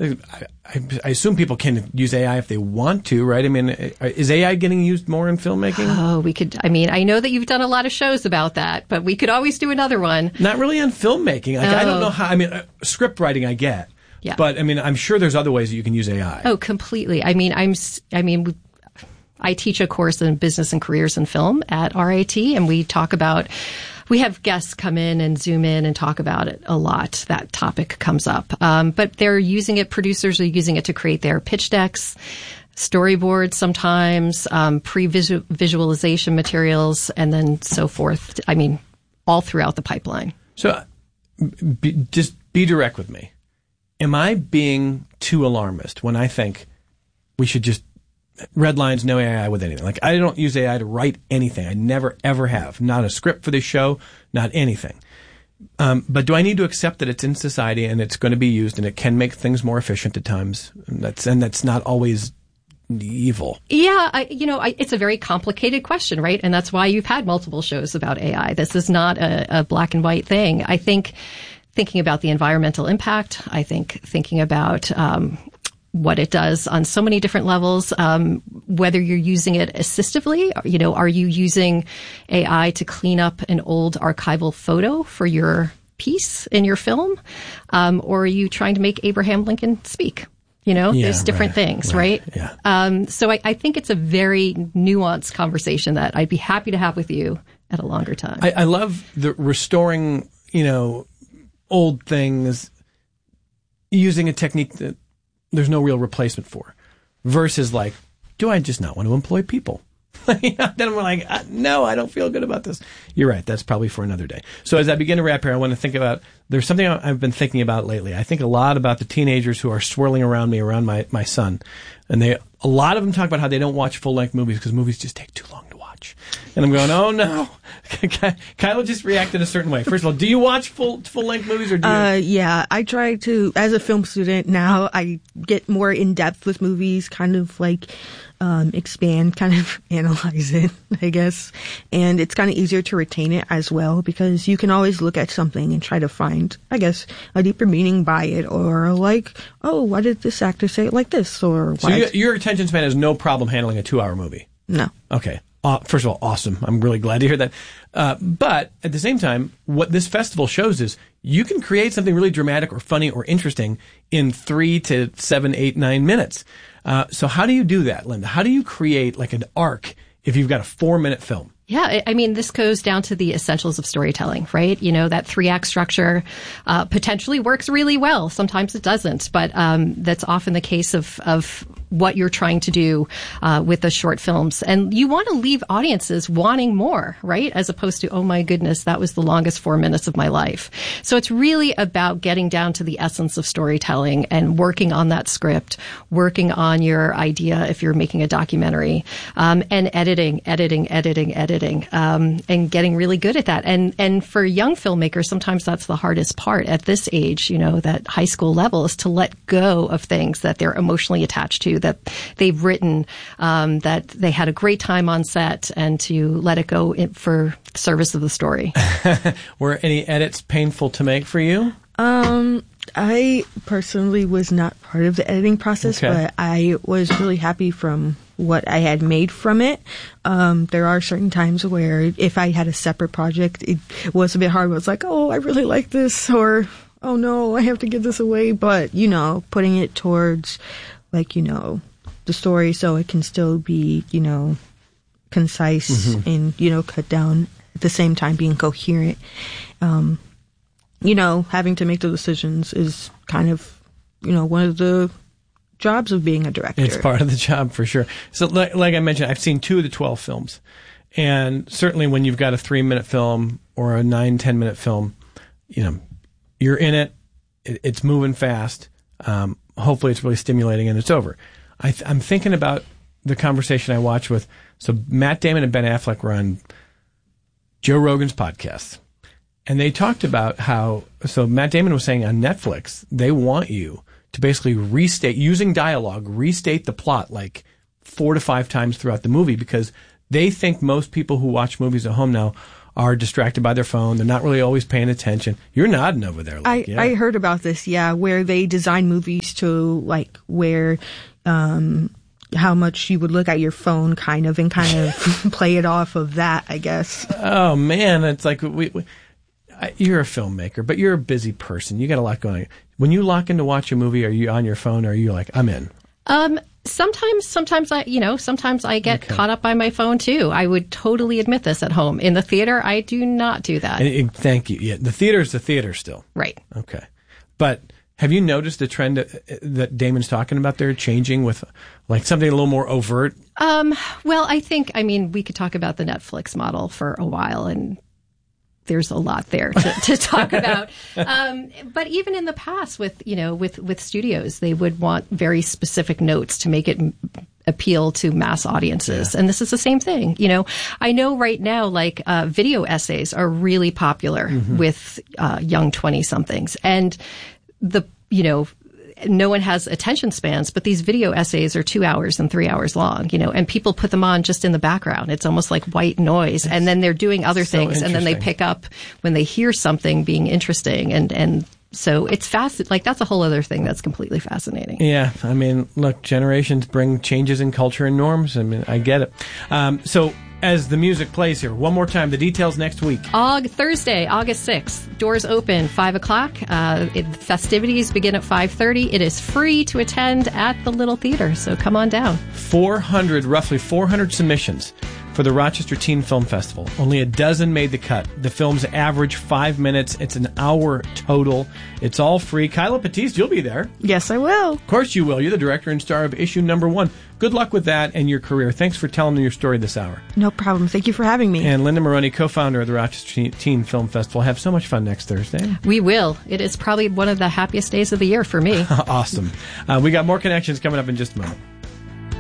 I assume people can use AI if they want to, right? I mean, is AI getting used more in filmmaking? Oh, we could. I mean, I know that you've done a lot of shows about that, but we could always do another one. Not really on filmmaking. Like, I don't know how. I mean, script writing, I get. Yeah. But I mean, I'm sure there's other ways that you can use AI. Oh, completely. I mean, I teach a course in business and careers in film at RIT, and we have guests come in and zoom in and talk about it a lot. That topic comes up. But they're using it, producers are using it to create their pitch decks, storyboards sometimes, pre-visualization materials, and then so forth. I mean, all throughout the pipeline. So just be direct with me. Am I being too alarmist when I think we should just red lines, no AI with anything? Like, I don't use AI to write anything. I never, ever have. Not a script for this show, not anything. But do I need to accept that it's in society and it's going to be used and it can make things more efficient at times? And that's not always evil. Yeah, it's a very complicated question, right? And that's why you've had multiple shows about AI. This is not a black and white thing. I think thinking about the environmental impact, I think thinking about what it does on so many different levels, whether you're using it assistively, are you using AI to clean up an old archival photo for your piece in your film? Or are you trying to make Abraham Lincoln speak? There's different things, right? Yeah. So I think it's a very nuanced conversation that I'd be happy to have with you at a longer time. I love the restoring, old things using a technique that there's no real replacement for, versus like, do I just not want to employ people? Then I'm like, no, I don't feel good about this. You're right. That's probably for another day. So as I begin to wrap here, I want to think about, there's something I've been thinking about lately. I think a lot about the teenagers who are swirling around me, around my son. And a lot of them talk about how they don't watch full-length movies because movies just take too long to watch. And I'm going, oh no. Kyla just reacted a certain way. First of all, do you watch full-length movies or do you? Yeah, I try to, as a film student now, I get more in-depth with movies, kind of like, expand, kind of analyze it, I guess. And it's kind of easier to retain it as well because you can always look at something and try to find, I guess, a deeper meaning by it, or like, oh, why did this actor say it like this? Or so your attention span has no problem handling a 2-hour movie? No. Okay. First of all, awesome. I'm really glad to hear that. But at the same time, what this festival shows is you can create something really dramatic or funny or interesting in 3 to 7, 8, 9 minutes. So how do you do that, Linda? How do you create like an arc if you've got a 4-minute film? Yeah, I mean, this goes down to the essentials of storytelling, right? That 3-act structure potentially works really well. Sometimes it doesn't, but that's often the case of what you're trying to do with the short films. And you want to leave audiences wanting more, right? As opposed to, oh my goodness, that was the longest 4 minutes of my life. So it's really about getting down to the essence of storytelling and working on that script, working on your idea if you're making a documentary, and editing, and getting really good at that. And for young filmmakers, sometimes that's the hardest part at this age, that high school level, is to let go of things that they're emotionally attached to, that they've written, that they had a great time on set, and to let it go for service of the story. Were any edits painful to make for you? I personally was not part of the editing process, but I was really happy from what I had made from it. There are certain times where if I had a separate project, it was a bit hard. It was like, oh, I really like this, or, oh no, I have to give this away. But, putting it towards, like, the story so it can still be, concise and, cut down at the same time being coherent. Having to make the decisions is kind of, one of the jobs of being a director. It's part of the job for sure. So like I mentioned, I've seen 2 of the 12 films. And certainly when you've got a 3-minute film or a 9, 10-minute film, you're in it. It's moving fast. Hopefully it's really stimulating and it's over. I'm thinking about the conversation I watched with, so Matt Damon and Ben Affleck were on Joe Rogan's podcast. And they talked about how, so Matt Damon was saying on Netflix, they want you to basically restate, using dialogue, restate the plot like 4 to 5 times throughout the movie, because they think most people who watch movies at home now are distracted by their phone. They're not really always paying attention. You're nodding over there. Like, I heard about this, where they design movies to, like, where how much you would look at your phone kind of play it off of that, I guess. Oh, man. It's like you're a filmmaker, but you're a busy person. You got a lot going on. When you lock in to watch a movie, are you on your phone or are you like, I'm in? Sometimes I get caught up by my phone too. I would totally admit this at home. In the theater, I do not do that. Thank you. Yeah, the theater's the theater still. Right. Okay. But have you noticed the trend that Damon's talking about there changing with like something a little more overt? Well, I mean, we could talk about the Netflix model for a while, and there's a lot there to talk about. But even in the past with studios, they would want very specific notes to make it appeal to mass audiences. Yeah. And this is the same thing. I know right now, like, video essays are really popular with young 20-somethings. And no one has attention spans, but these video essays are 2 hours and 3 hours long, and people put them on just in the background. It's almost like white noise. And then they're doing other things, and then they pick up when they hear something being interesting. And so it's like, that's a whole other thing that's completely fascinating. Yeah. I mean, look, generations bring changes in culture and norms. I mean, I get it. So as the music plays here, one more time, the details next week. Thursday, August 6th. Doors open 5 o'clock. Festivities begin at 5:30. It is free to attend at the Little Theater, so come on down. Roughly 400 submissions for the Rochester Teen Film Festival. Only a dozen made the cut. The films average 5 minutes. It's an hour total. It's all free. Kyla Patiste, you'll be there. Yes, I will. Of course you will. You're the director and star of issue number 1. Good luck with that and your career. Thanks for telling me your story this hour. No problem. Thank you for having me. And Linda Maroney, co-founder of the Rochester Teen Film Festival. Have so much fun next Thursday. We will. It is probably one of the happiest days of the year for me. Awesome. We got more connections coming up in just a moment.